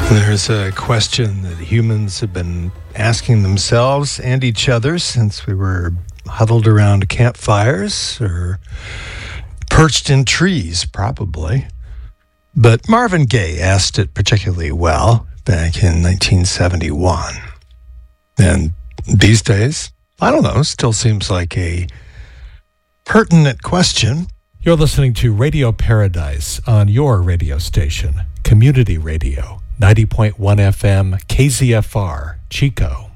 There's a question that humans have been asking themselves and each other since we were huddled around campfires or perched in trees, probably. But Marvin Gaye asked it particularly well back in 1971. And these days, I don't know, still seems like a pertinent question. You're listening to Radio Paradise on your radio station, Community Radio, 90.1 FM, KZFR, Chico.